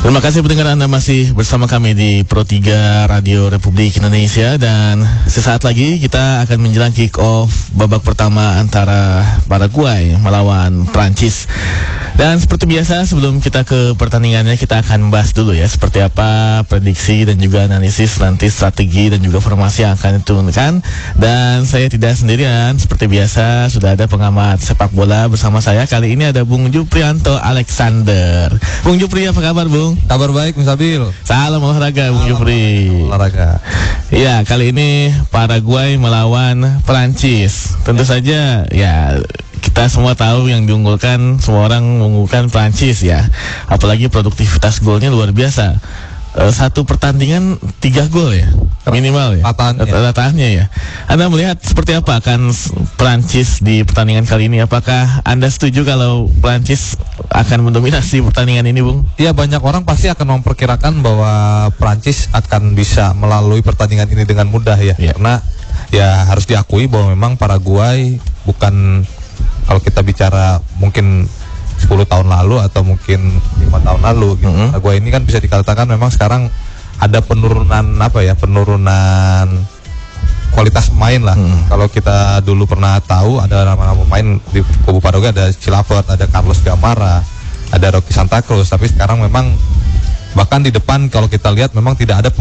Terima kasih pendengar, Anda masih bersama kami di Pro 3 Radio Republik Indonesia. Dan sesaat lagi kita akan menjelang kick off babak pertama antara Paraguay melawan Prancis. Dan seperti biasa sebelum kita ke pertandingannya, kita akan membahas dulu ya seperti apa prediksi dan juga analisis nanti strategi dan juga formasi yang akan diturunkan. Dan saya tidak sendirian, seperti biasa sudah ada pengamat sepak bola bersama saya. Kali ini ada Bung Juprianto Alexander. Bung Jupri, apa kabar Bung? Kabar baik, Mas Abil. Salam olahraga, Bung Jupri. Olahraga. Iya, kali ini Paraguay melawan Perancis. Tentu saja ya kita semua tahu yang diunggulkan, semua orang mengunggulkan Perancis ya. Apalagi produktivitas golnya luar biasa. Satu pertandingan 3 gol ya minimal ya rataannya ya. Anda melihat seperti apa akan Perancis di pertandingan kali ini? Apakah Anda setuju kalau Perancis akan mendominasi pertandingan ini, Bung? Iya, banyak orang pasti akan memperkirakan bahwa Perancis akan bisa melalui pertandingan ini dengan mudah ya. Karena ya harus diakui bahwa memang Paraguay bukan, kalau kita bicara mungkin 10 tahun lalu atau mungkin 5 tahun lalu gitu. Paraguay ini kan bisa dikatakan memang sekarang ada penurunan penurunan kualitas pemain lah. Kalau kita dulu pernah tahu ada nama-nama pemain di kubu Paraguay, ada Chilavert, ada Carlos Gamara, ada Rocky Santa Cruz, tapi sekarang memang bahkan di depan kalau kita lihat memang tidak ada